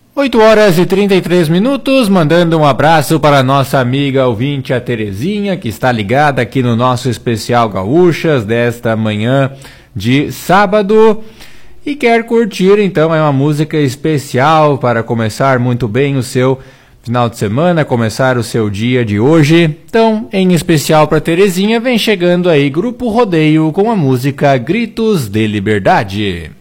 8h33, mandando um abraço para a nossa amiga ouvinte, a Terezinha, que está ligada aqui no nosso especial Gaúchas desta manhã de sábado e quer curtir, então, é uma música especial para começar muito bem o seu final de semana, começar o seu dia de hoje. Então, em especial para Terezinha, vem chegando aí Grupo Rodeio com a música Gritos de Liberdade.